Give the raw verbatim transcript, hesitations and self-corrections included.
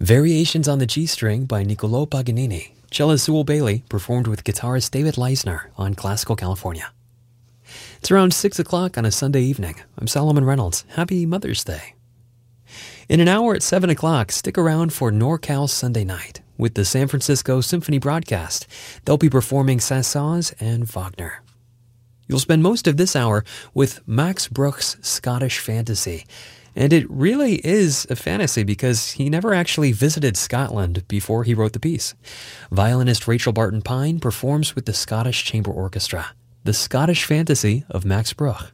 Variations on the G String by Niccolò Paganini. Cellist Sewell Bailey performed with guitarist David Leisner on Classical California. It's around six o'clock on a Sunday evening. I'm Solomon Reynolds. Happy Mother's Day. In an hour at seven o'clock, stick around for NorCal Sunday Night with the San Francisco Symphony Broadcast. They'll be performing Saint-Saëns and Wagner. You'll spend most of this hour with Max Bruch's Scottish Fantasy. And it really is a fantasy because he never actually visited Scotland before he wrote the piece. Violinist Rachel Barton Pine performs with the Scottish Chamber Orchestra, the Scottish Fantasy of Max Bruch.